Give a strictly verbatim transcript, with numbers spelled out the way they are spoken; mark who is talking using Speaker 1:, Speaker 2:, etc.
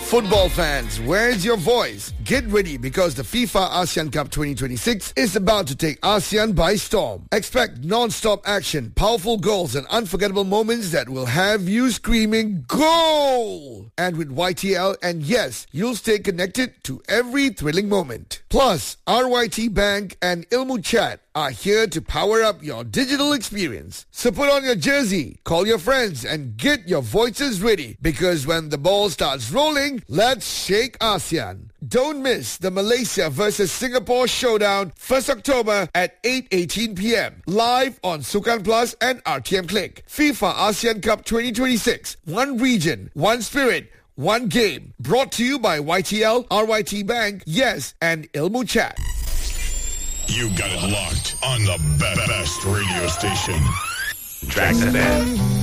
Speaker 1: Football fans, where's your voice? Get ready because the FIFA ASEAN Cup twenty twenty-six is about to take ASEAN by storm. Expect non-stop action, powerful goals and unforgettable moments that will have you screaming, goal! And with Y T L, and yes, you'll stay connected to every thrilling moment. Plus, R Y T Bank and Ilmu Chat are here to power up your digital experience. So put on your jersey, call your friends and get your voices ready because when the ball starts rolling, let's shake ASEAN. Don't miss the Malaysia versus Singapore showdown first October at eight eighteen p.m. live on Sukan Plus and R T M Click. FIFA ASEAN Cup twenty twenty-six. One region, one spirit, one game. Brought to you by Y T L, R Y T Bank, Yes, and Ilmu Chat.
Speaker 2: You got it locked on the be- best radio station.
Speaker 3: Trax F M.